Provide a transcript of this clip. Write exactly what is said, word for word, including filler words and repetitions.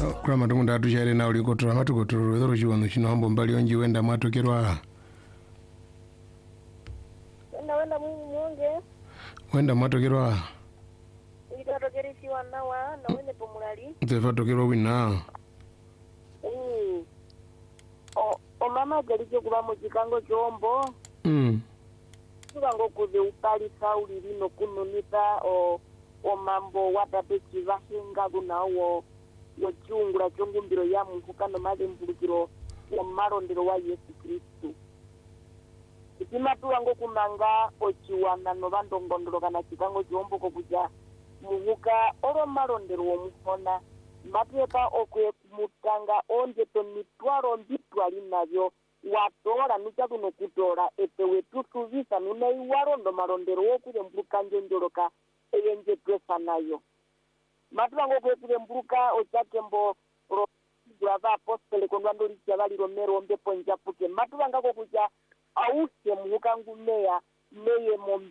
Krama tungunda atuchere na ulikotora matukotora wethoro chiwano chino hambo mbali onji wenda mwatokerwa. Wenda wenda munge. Wenda mwatokerwa. Ita tokeri siwa nawa na wende pomulali. Tefa tokerwa wina. Eh. O o mama jalije kuba mu kikango chombo. Mm. Tubango kuze upali sauli lino kununita o o mambo watapechi vahinga kunawo yo chungula chongumbiro ya Mungu kano mali mbulukiro ya marondero wa Yesu Kristu. Itima tuwango kumanga ochiwana no bandongondoro kana chikango chombo kokuja muhuka oro marondero wo muhona matepa okwe mutanga onje to mitwaro mbitwali navyo watora nucha kuno kutora epewe tutuvisa nuna iwarondo marondero wo kule mbuka njonjoroka eyenje pesa nayo matuwango kwe kule mbuka ochakembo ro brava apostole kondwando licha bali romero mbepo njapuke matuwanga kokuja ause muhuka ngumeya meye mombe